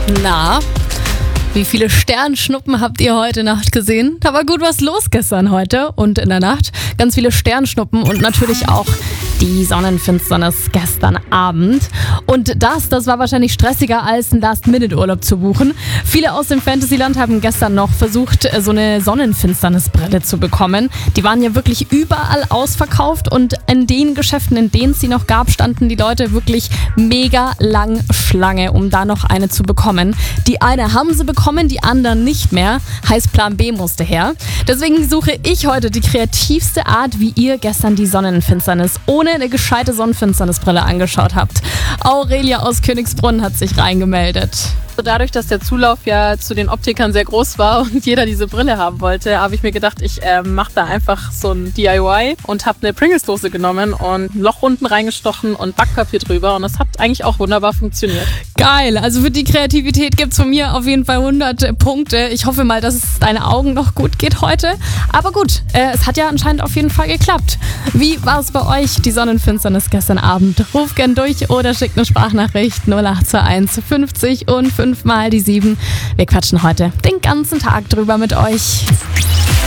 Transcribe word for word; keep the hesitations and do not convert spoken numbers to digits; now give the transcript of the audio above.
Na, wie viele Sternschnuppen habt ihr heute Nacht gesehen? Da war gut was los gestern, heute und in der Nacht. Ganz viele Sternschnuppen und natürlich auch die Sonnenfinsternis gestern Abend. Und das, das war wahrscheinlich stressiger als einen Last-Minute-Urlaub zu buchen. Viele aus dem Fantasyland haben gestern noch versucht, so eine Sonnenfinsternisbrille zu bekommen. Die waren ja wirklich überall ausverkauft und in den Geschäften, in denen es sie noch gab, standen die Leute wirklich mega lang Schlange, um da noch eine zu bekommen. Die eine haben sie bekommen, die anderen nicht mehr. Heißt, Plan B musste her. Deswegen suche ich heute die kreativste Art, wie ihr gestern die Sonnenfinsternis ohne eine gescheite Sonnenfinsternisbrille angeschaut habt. Aurelia aus Königsbrunn hat sich reingemeldet. Dadurch, dass der Zulauf ja zu den Optikern sehr groß war und jeder diese Brille haben wollte, habe ich mir gedacht, ich äh, mache da einfach so ein D I Y und habe eine Pringles-Dose genommen und ein Loch unten reingestochen und Backpapier drüber und das hat eigentlich auch wunderbar funktioniert. Geil, also für die Kreativität gibt's von mir auf jeden Fall hundert Punkte. Ich hoffe mal, dass es deinen Augen noch gut geht heute. Aber gut, äh, es hat ja anscheinend auf jeden Fall geklappt. Wie war es bei euch, die Sonnenfinsternis gestern Abend? Ruf gern durch oder schickt eine Sprachnachricht null acht zwei eins fünfzig und fünf mal die sieben. Wir quatschen heute den ganzen Tag drüber mit euch.